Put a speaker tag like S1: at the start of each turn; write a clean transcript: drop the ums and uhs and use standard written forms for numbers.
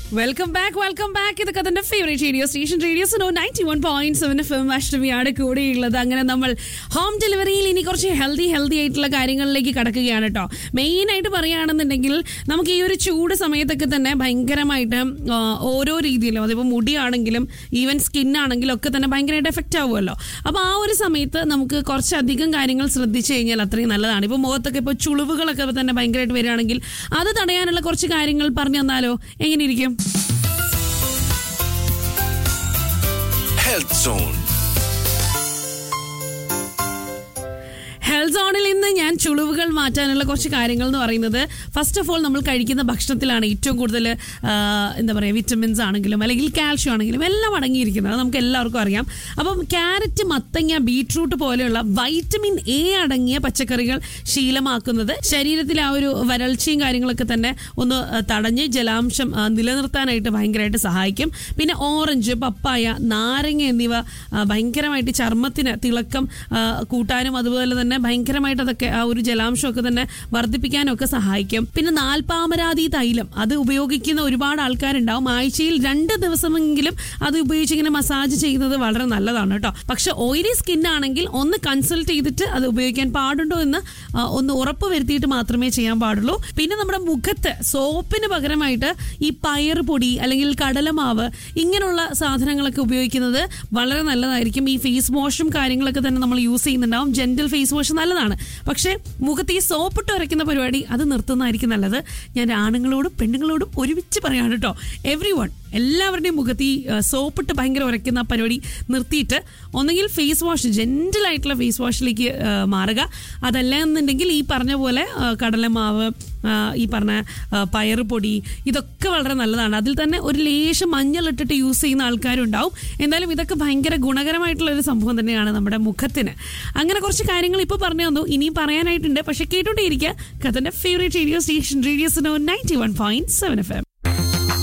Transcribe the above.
S1: Welcome back. ഇതൊക്കെ തന്റെ favourite radio station radio so 91.7 FM അഷ്ടമിയാണ് കൂടെയുള്ളത്. അങ്ങനെ നമ്മൾ ഹോം ഡെലിവറിയിൽ ഇനി കുറച്ച് ഹെൽത്തി ആയിട്ടുള്ള കാര്യങ്ങളിലേക്ക് കടക്കുകയാണ് കേട്ടോ. മെയിനായിട്ട് പറയുകയാണെന്നുണ്ടെങ്കിൽ നമുക്ക് ഈ ഒരു ചൂട് സമയത്തൊക്കെ തന്നെ ഭയങ്കരമായിട്ട് ഓരോ രീതിയിലും, അതിപ്പോൾ മുടിയാണെങ്കിലും ഈവൻ സ്കിന്നാണെങ്കിലും ഒക്കെ തന്നെ ഭയങ്കരമായിട്ട് എഫക്റ്റ് ആവുമല്ലോ. അപ്പോൾ ആ ഒരു സമയത്ത് നമുക്ക് കുറച്ചധികം കാര്യങ്ങൾ ശ്രദ്ധിച്ചു കഴിഞ്ഞാൽ അത്രയും നല്ലതാണ്. ഇപ്പോൾ മുഖത്തൊക്കെ ഇപ്പോൾ ചുളിവുകളൊക്കെ തന്നെ ഭയങ്കരമായിട്ട് വരികയാണെങ്കിൽ അത് തടയാനുള്ള കുറച്ച് കാര്യങ്ങൾ പറഞ്ഞു തന്നാലോ? എങ്ങനെ ഇരിക്കും?
S2: Health Zone.
S1: ഹെൽത്ത് സോണിൽ ഇന്ന് ഞാൻ ചുളിവുകൾ മാറ്റാനുള്ള കുറച്ച് കാര്യങ്ങൾ എന്ന് പറയുന്നത്, ഫസ്റ്റ് ഓഫ് ഓൾ നമ്മൾ കഴിക്കുന്ന ഭക്ഷണത്തിലാണ് ഏറ്റവും കൂടുതൽ എന്താ പറയുക, വിറ്റമിൻസ് ആണെങ്കിലും അല്ലെങ്കിൽ കാൽഷ്യം ആണെങ്കിലും എല്ലാം അടങ്ങിയിരിക്കുന്നത്. അത് നമുക്ക് എല്ലാവർക്കും അറിയാം. അപ്പം ക്യാരറ്റ്, മത്തങ്ങ, ബീട്രൂട്ട് പോലെയുള്ള വൈറ്റമിൻ എ അടങ്ങിയ പച്ചക്കറികൾ ശീലമാക്കുന്നത് ശരീരത്തിലെ ആ ഒരു വരൾച്ചയും കാര്യങ്ങളൊക്കെ തന്നെ ഒന്ന് തടഞ്ഞ് ജലാംശം നിലനിർത്താനായിട്ട് ഭയങ്കരമായിട്ട് സഹായിക്കും. പിന്നെ ഓറഞ്ച്, പപ്പായ, നാരങ്ങ എന്നിവ ഭയങ്കരമായിട്ട് ചർമ്മത്തിന് തിളക്കം കൂട്ടാനും അതുപോലെ തന്നെ ഭയങ്കരമായിട്ട് അതൊക്കെ ആ ഒരു ജലാംശമൊക്കെ തന്നെ വർദ്ധിപ്പിക്കാനും ഒക്കെ സഹായിക്കും. പിന്നെ നാൽപ്പാമരാതി തൈലം അത് ഉപയോഗിക്കുന്ന ഒരുപാട് ആൾക്കാരുണ്ടാവും. ആഴ്ചയിൽ 2 ദിവസമെങ്കിലും അത് ഉപയോഗിച്ച് ഇങ്ങനെ മസാജ് ചെയ്യുന്നത് വളരെ നല്ലതാണ് കേട്ടോ. പക്ഷെ ഓയിലി സ്കിൻ ആണെങ്കിൽ ഒന്ന് കൺസൾട്ട് ചെയ്തിട്ട് അത് ഉപയോഗിക്കാൻ പാടുണ്ടോ എന്ന് ഒന്ന് ഉറപ്പ് വരുത്തിയിട്ട് മാത്രമേ ചെയ്യാൻ പാടുള്ളൂ. പിന്നെ നമ്മുടെ മുഖത്ത് സോപ്പിന് പകരമായിട്ട് ഈ പയർ പൊടി അല്ലെങ്കിൽ കടലമാവ് ഇങ്ങനെയുള്ള സാധനങ്ങളൊക്കെ ഉപയോഗിക്കുന്നത് വളരെ നല്ലതായിരിക്കും. ഈ ഫേസ് വാഷും കാര്യങ്ങളൊക്കെ തന്നെ നമ്മൾ യൂസ് ചെയ്യുന്നുണ്ടാവും. ജെന്റിൽ ഫേസ് വാഷ് നല്ലതാണ്. പക്ഷേ മുഖത്ത് ഈ സോപ്പിട്ട് ഉരയ്ക്കുന്ന പരിപാടി അത് നിർത്തുന്നതായിരിക്കും നല്ലത്. ഞാൻ ആണുങ്ങളോടും പെണ്ണുങ്ങളോടും ഒരുമിച്ച് പറയാണ് കേട്ടോ. എല്ലാവരുടെയും മുഖത്ത് ഈ സോപ്പിട്ട് ഭയങ്കര ഉരയ്ക്കുന്ന പരിപാടി നിർത്തിയിട്ട് ഒന്നെങ്കിൽ ഫേസ് വാഷ്, ജെന്റിലായിട്ടുള്ള ഫേസ് വാഷിലേക്ക് മാറുക. അതല്ല എന്നുണ്ടെങ്കിൽ ഈ പറഞ്ഞ പോലെ കടലമാവ്, ഈ പറഞ്ഞ പയറ് പൊടി, ഇതൊക്കെ വളരെ നല്ലതാണ്. അതിൽ തന്നെ ഒരു ലേശം മഞ്ഞളിട്ടിട്ട് യൂസ് ചെയ്യുന്ന ആൾക്കാരുണ്ടാവും. എന്തായാലും ഇതൊക്കെ ഭയങ്കര ഗുണകരമായിട്ടുള്ളൊരു സംഭവം തന്നെയാണ് നമ്മുടെ മുഖത്തിന്. അങ്ങനെ കുറച്ച് കാര്യങ്ങൾ ഇപ്പോൾ പറഞ്ഞു തന്നു, ഇനിയും പറയാനായിട്ടുണ്ട്. പക്ഷെ കേട്ടോണ്ടേയിരിക്കുക കഥന്റെ favourite radio station radio so 91.7 FM.